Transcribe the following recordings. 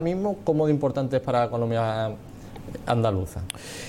mismo, ¿cómo de importante es para la economía andaluza?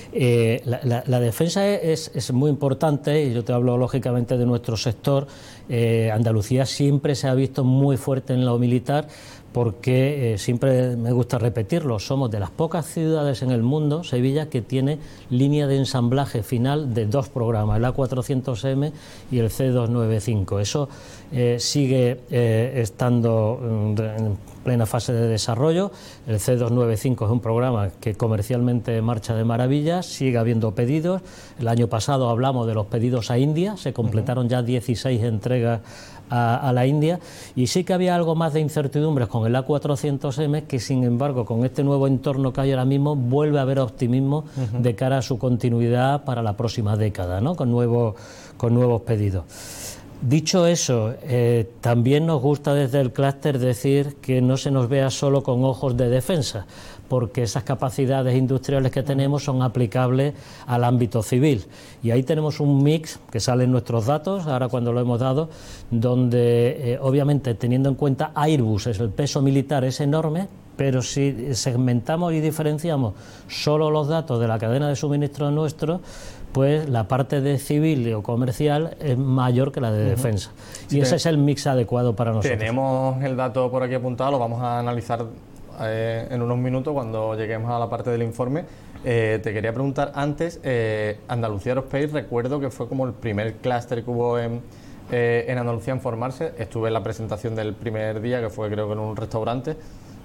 La defensa es muy importante, y yo te hablo lógicamente de nuestro sector. Andalucía siempre se ha visto muy fuerte en lo militar, porque siempre me gusta repetirlo, somos de las pocas ciudades en el mundo, Sevilla, que tiene línea de ensamblaje final de 2 programas, el A400M y el C295. Eso sigue estando en plena fase de desarrollo. El C295 es un programa que comercialmente marcha de maravilla, sigue habiendo pedidos. El año pasado hablamos de los pedidos a India, se completaron ya 16 entregas a la India, y sí que había algo más de incertidumbres con el A400M, que sin embargo con este nuevo entorno que hay ahora mismo vuelve a haber optimismo de cara a su continuidad para la próxima década, ¿no? con nuevos pedidos. Dicho eso, también nos gusta desde el clúster decir que no se nos vea solo con ojos de defensa, porque esas capacidades industriales que tenemos son aplicables al ámbito civil. Y ahí tenemos un mix que sale en nuestros datos, ahora cuando lo hemos dado, donde obviamente teniendo en cuenta Airbus, el peso militar es enorme, pero si segmentamos y diferenciamos solo los datos de la cadena de suministro nuestro, pues la parte de civil o comercial es mayor que la de defensa. Y ese es el mix adecuado para nosotros. Tenemos el dato por aquí apuntado, lo vamos a analizar en unos minutos cuando lleguemos a la parte del informe. Te quería preguntar antes, Andalucía Aerospace, recuerdo que fue como el primer clúster que hubo en Andalucía en formarse. Estuve en la presentación del primer día, que fue creo que en un restaurante.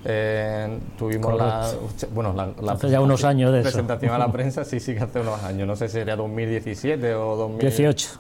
Tuvimos hace ya unos años de presentación eso. A la prensa, sí que hace unos años, no sé si sería 2017 o 2018.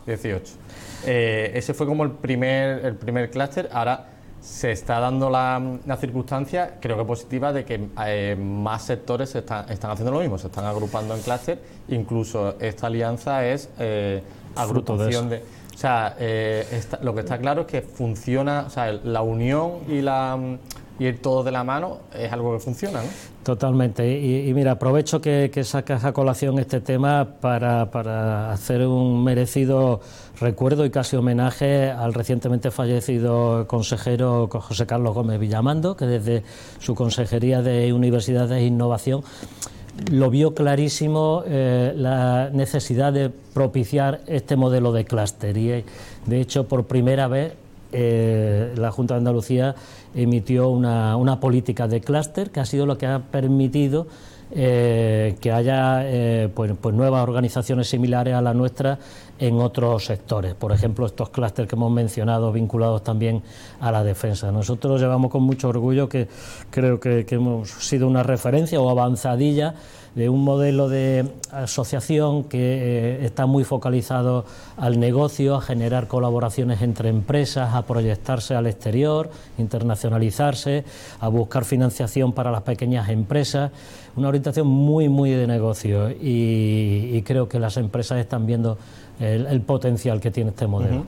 Ese fue como el primer clúster. Ahora se está dando la circunstancia, creo que positiva, de que más sectores están haciendo lo mismo, se están agrupando en clúster. Incluso esta alianza es agrupación de... O sea, lo que está claro es que funciona, o sea, la unión y ir todo de la mano es algo que funciona, ¿no? Totalmente. Y mira, aprovecho que sacas a colación este tema para hacer un merecido recuerdo y casi homenaje al recientemente fallecido consejero José Carlos Gómez Villamando, que desde su Consejería de Universidades e Innovación lo vio clarísimo, la necesidad de propiciar este modelo de clúster. Y de hecho, por primera vez, la Junta de Andalucía emitió una política de clúster, que ha sido lo que ha permitido que haya pues nuevas organizaciones similares a la nuestra en otros sectores. Por ejemplo, estos clústeres que hemos mencionado vinculados también a la defensa. Nosotros llevamos con mucho orgullo que creo que hemos sido una referencia o avanzadilla de un modelo de asociación que está muy focalizado al negocio, a generar colaboraciones entre empresas, a proyectarse al exterior, internacionalizarse, a buscar financiación para las pequeñas empresas, una orientación muy de negocio, y creo que las empresas están viendo el potencial que tiene este modelo.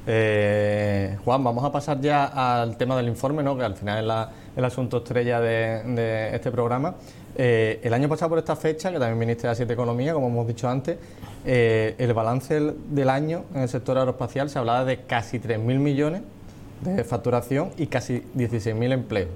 Juan, vamos a pasar ya al tema del informe, ¿no? Que al final es el asunto estrella de este programa. El año pasado por esta fecha, que también viniste a Siete Economía, como hemos dicho antes, el balance del año en el sector aeroespacial se hablaba de casi 3.000 millones de facturación y casi 16.000 empleos.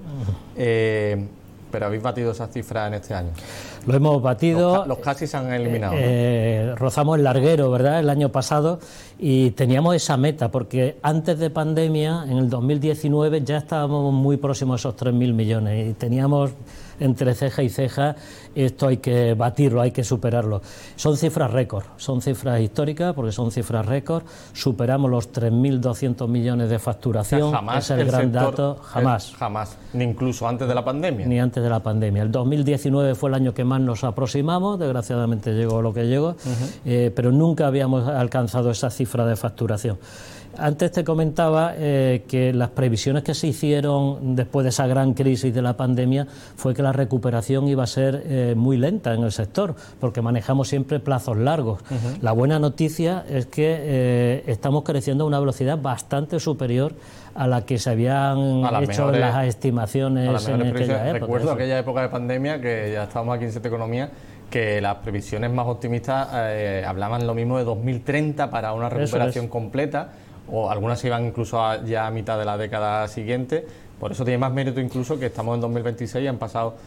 Pero habéis batido esa cifra en este año. Lo hemos batido. Los casi se han eliminado, ¿no? Rozamos el larguero, ¿verdad?, el año pasado, y teníamos esa meta, porque antes de pandemia, en el 2019, ya estábamos muy próximos a esos 3.000 millones y teníamos entre ceja y ceja, esto hay que batirlo, hay que superarlo. Son cifras récord, son cifras históricas, porque son cifras récord. Superamos los 3.200 millones de facturación. O sea, jamás es el gran dato. Jamás, ni incluso antes de la pandemia. Ni antes de la pandemia. El 2019 fue el año que más nos aproximamos, desgraciadamente llegó lo que llegó, pero nunca habíamos alcanzado esa cifra de facturación. Antes te comentaba que las previsiones que se hicieron después de esa gran crisis de la pandemia fue que la recuperación iba a ser muy lenta en el sector, porque manejamos siempre plazos largos. La buena noticia es que estamos creciendo a una velocidad bastante superior a la que se habían hecho las estimaciones en aquella época. Recuerdo aquella época de pandemia, que ya estábamos aquí en Siete Economía, que las previsiones más optimistas hablaban lo mismo de 2030 para una recuperación completa. o algunas se iban incluso ya a mitad de la década siguiente. Por eso tiene más mérito incluso que estamos en 2026 y han pasado